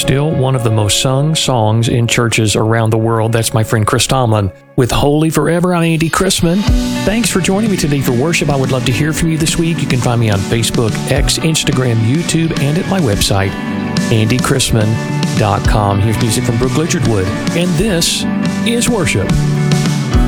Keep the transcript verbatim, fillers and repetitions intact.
still one of the most sung songs in churches around the world. That's my friend Chris Tomlin with Holy Forever. I'm Andy Chrisman. Thanks for joining me today for worship. I would love to hear from you this week. You can find me on Facebook, X, Instagram, YouTube, and at my website, andy chrisman dot com. Here's music from Brooke Lichardwood, and this is worship.